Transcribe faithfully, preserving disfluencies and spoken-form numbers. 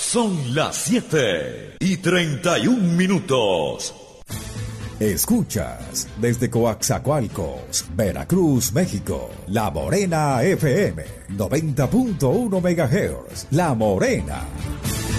Son las siete y treinta y un minutos. Escuchas desde Coaxacualcos, Veracruz, México, La Morena F M, noventa punto uno megahertz. La Morena.